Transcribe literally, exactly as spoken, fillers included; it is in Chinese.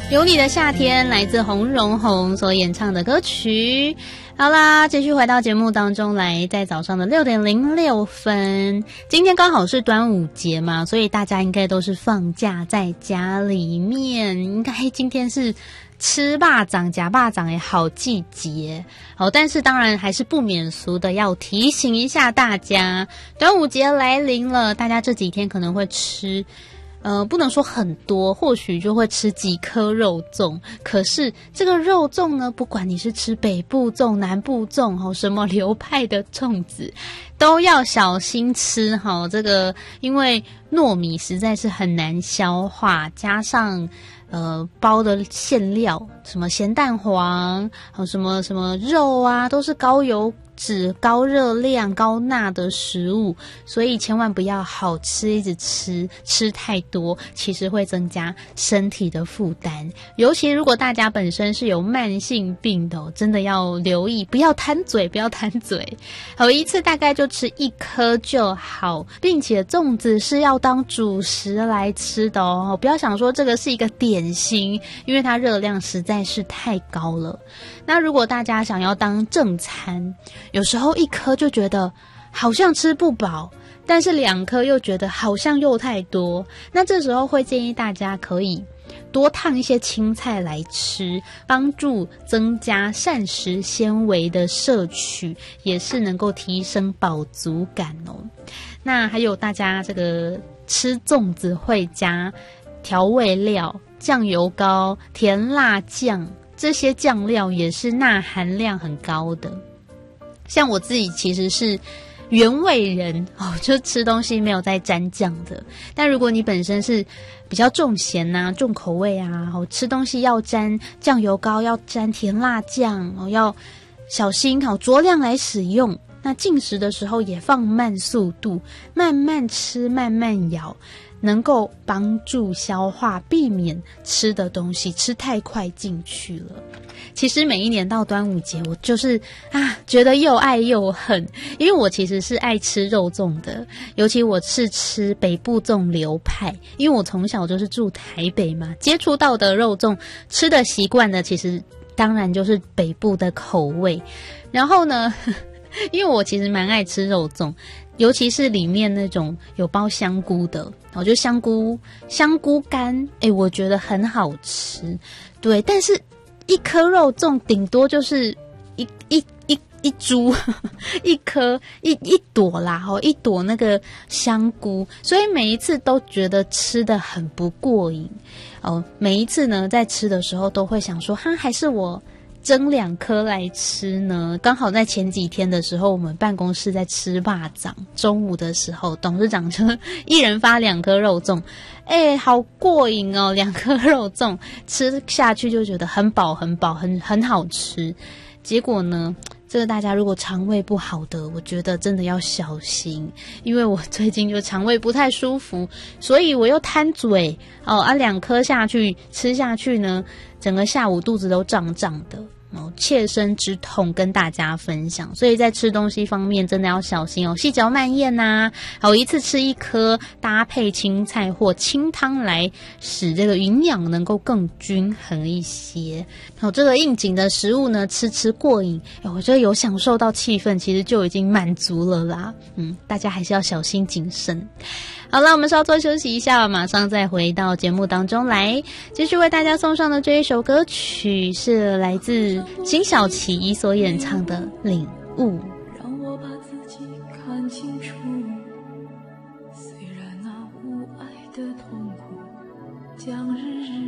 有你的夏天，来自洪荣宏所演唱的歌曲。好啦，继续回到节目当中来，在早上的六点零六分，今天刚好是端午节嘛，所以大家应该都是放假在家里面，应该今天是吃霸掌夹霸掌也好季节好，但是当然还是不免俗的要提醒一下大家，端午节来临了，大家这几天可能会吃呃，不能说很多，或许就会吃几颗肉粽。可是这个肉粽呢，不管你是吃北部粽、南部粽，哈，什么流派的粽子，都要小心吃哈。这个因为糯米实在是很难消化，加上呃包的馅料，什么咸蛋黄，什么什么肉啊，都是高油脂、高热量、高钠的食物，所以千万不要好吃一直吃，吃太多其实会增加身体的负担。尤其如果大家本身是有慢性病的、哦、真的要留意，不要贪嘴，不要贪嘴。好，一次大概就吃一颗就好，并且粽子是要当主食来吃的哦，不要想说这个是一个点心，因为它热量实在是太高了。那如果大家想要当正餐，有时候一颗就觉得好像吃不饱，但是两颗又觉得好像又太多，那这时候会建议大家可以多烫一些青菜来吃，帮助增加膳食纤维的摄取，也是能够提升饱足感哦。那还有大家这个吃粽子会加调味料，酱油膏、甜辣酱，这些酱料也是钠含量很高的。像我自己其实是原味人哦，就吃东西没有再沾酱的。但如果你本身是比较重咸啊、重口味啊，哦，吃东西要沾酱油膏，要沾甜辣酱哦，要小心好酌量来使用。那进食的时候也放慢速度，慢慢吃，慢慢咬，能够帮助消化，避免吃的东西吃太快进去了。其实每一年到端午节，我就是啊，觉得又爱又恨，因为我其实是爱吃肉粽的，尤其我是吃北部粽流派，因为我从小就是住台北嘛，接触到的肉粽吃的习惯的，其实当然就是北部的口味。然后呢，因为我其实蛮爱吃肉粽，尤其是里面那种有包香菇的，我觉得香菇香菇干，诶，我觉得很好吃。对，但是一颗肉粽顶多就是一一一一株一颗一一朵啦，哦，一朵那个香菇，所以每一次都觉得吃得很不过瘾哦。每一次呢，在吃的时候都会想说，哈，还是我蒸两颗来吃呢。刚好在前几天的时候，我们办公室在吃霸掌，中午的时候董事长就一人发两颗肉粽，哎，好过瘾哦，两颗肉粽吃下去就觉得很饱很饱，很很好吃。结果呢，这个大家如果肠胃不好的，我觉得真的要小心，因为我最近就肠胃不太舒服，所以我又贪嘴哦啊，两颗下去吃下去呢，整个下午肚子都胀胀的。哦，切身之痛跟大家分享，所以在吃东西方面真的要小心哦，细嚼慢咽呐、啊，好，一次吃一颗，搭配青菜或清汤来使这个营养能够更均衡一些。好，这个应景的食物呢，吃吃过瘾，我觉得有享受到气氛，其实就已经满足了啦。嗯，大家还是要小心谨慎。好了，我们稍作休息一下，马上再回到节目当中来，继续为大家送上的这一首歌曲是来自辛晓琪所演唱的《领悟》。 让我把自己看清楚，虽然那无爱的痛苦将日日